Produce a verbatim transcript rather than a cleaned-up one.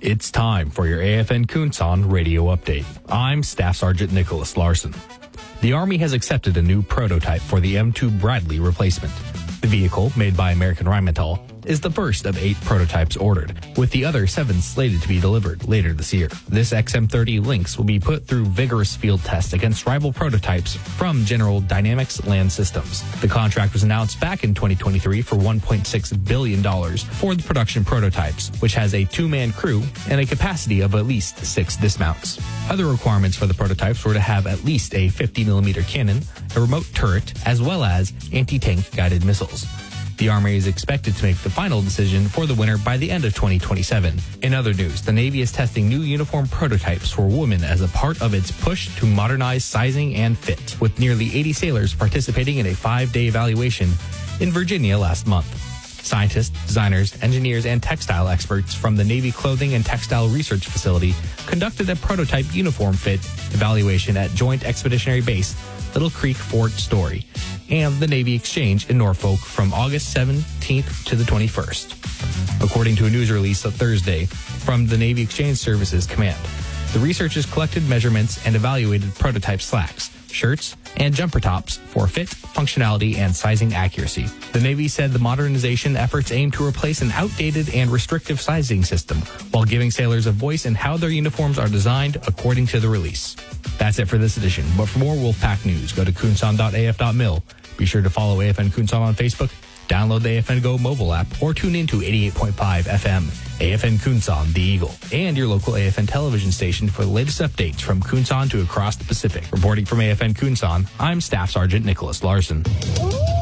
It's time for your A F N Kunsan radio update. I'm Staff Sergeant Nicholas Larson. The Army has accepted a new prototype for the M two Bradley replacement. The vehicle, made by American Rheinmetall, is the first of eight prototypes ordered, with the other seven slated to be delivered later this year. This X M thirty Lynx will be put through vigorous field tests against rival prototypes from General Dynamics Land Systems. The contract was announced back in twenty twenty-three for one point six billion dollars for the production prototypes, which has a two-man crew and a capacity of at least six dismounts. Other requirements for the prototypes were to have at least a fifty millimeter cannon, a remote turret, as well as anti-tank guided missiles. The Army is expected to make the final decision for the winner by the end of twenty twenty-seven. In other news, the Navy is testing new uniform prototypes for women as a part of its push to modernize sizing and fit, with nearly eighty sailors participating in a five-day evaluation in Virginia last month. Scientists, designers, engineers, and textile experts from the Navy Clothing and Textile Research Facility conducted a prototype uniform fit evaluation at Joint Expeditionary Base Little Creek Fort Story and the Navy Exchange in Norfolk from August seventeenth to the twenty-first. According to a news release on Thursday from the Navy Exchange Services Command, the researchers collected measurements and evaluated prototype slacks, shirts, and jumper tops for fit, functionality, and sizing accuracy. The Navy said the modernization efforts aim to replace an outdated and restrictive sizing system while giving sailors a voice in how their uniforms are designed according to the release. That's it for this edition, but for more Wolfpack news, go to kunsan dot a f dot mil. Be sure to follow A F N Kunsan on Facebook, download the A F N Go mobile app, or tune in to eighty-eight point five F M, A F N Kunsan, the Eagle, and your local A F N television station for the latest updates from Kunsan to across the Pacific. Reporting from A F N Kunsan, I'm Staff Sergeant Nicholas Larson.